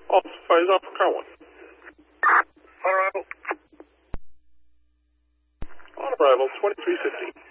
Fires off for car 1. On arrival. On arrival, 2350.